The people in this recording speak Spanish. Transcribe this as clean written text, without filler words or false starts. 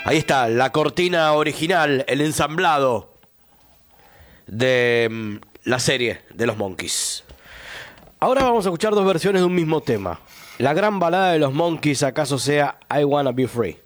Ahí está, la cortina original, el ensamblado de la serie de los Monkees. Ahora vamos a escuchar dos versiones de un mismo tema. La gran balada de los Monkees, acaso sea I Wanna Be Free.